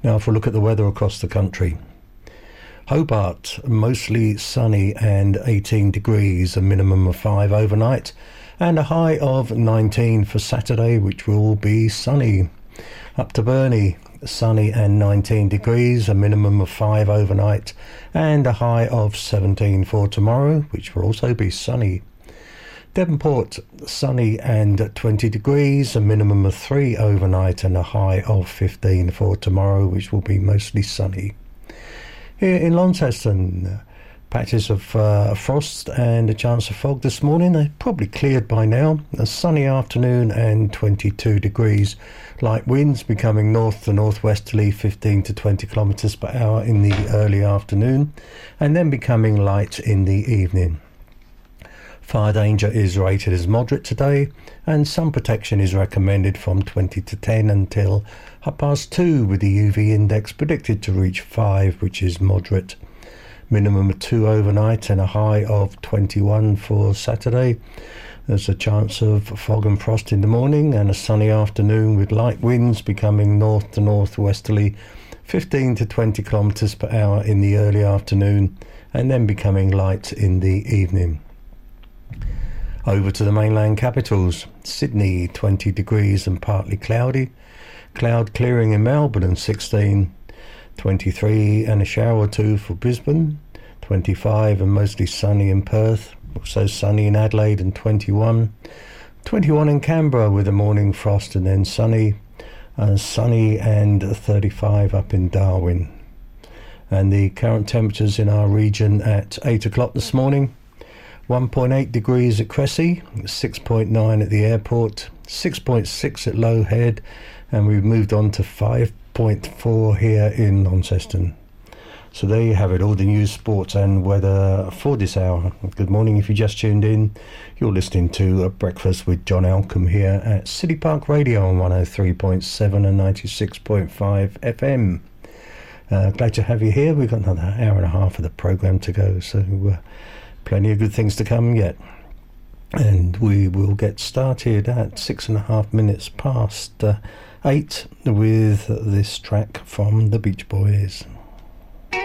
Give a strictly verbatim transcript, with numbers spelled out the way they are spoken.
Now for a look at the weather across the country. Hobart, mostly sunny and eighteen degrees, a minimum of five overnight, and a high of nineteen for Saturday, which will be sunny. Up to Burnie, sunny and nineteen degrees, a minimum of five overnight, and a high of seventeen for tomorrow, which will also be sunny. Devonport, sunny and twenty degrees, a minimum of three overnight, and a high of fifteen for tomorrow, which will be mostly sunny. Here in Launceston, patches of uh, frost and a chance of fog this morning. They're probably cleared by now. A sunny afternoon and twenty-two degrees. Light winds becoming north to northwesterly, fifteen to twenty kilometres per hour in the early afternoon, and then becoming light in the evening. Fire danger is rated as moderate today, and sun protection is recommended from twenty to ten until half past two, with the U V index predicted to reach five, which is moderate. Minimum of two overnight and a high of twenty-one for Saturday. There's a chance of fog and frost in the morning and a sunny afternoon with light winds becoming north to northwesterly, fifteen to twenty kilometres per hour in the early afternoon, and then becoming light in the evening. Over to the mainland capitals. Sydney, twenty degrees and partly cloudy. Cloud clearing in Melbourne and sixteen. twenty-three and a shower or two for Brisbane. twenty-five and mostly sunny in Perth. Also sunny in Adelaide and twenty-one. twenty-one in Canberra with a morning frost and then sunny. Uh, sunny and thirty-five up in Darwin. And the current temperatures in our region at eight o'clock this morning. one point eight degrees at Cressy, six point nine at the airport, six point six at Low Head, and we've moved on to five point four here in Launceston. So there you have it, all the news, sports and weather for this hour. Good morning if you just tuned in. You're listening to a Breakfast with John Alcombe here at City Park Radio on one oh three point seven and ninety-six point five F M. Uh, glad to have you here. We've got another hour and a half of the programme to go, so uh, plenty of good things to come yet. And we will get started at six and a half minutes past uh, eight with this track from the Beach Boys.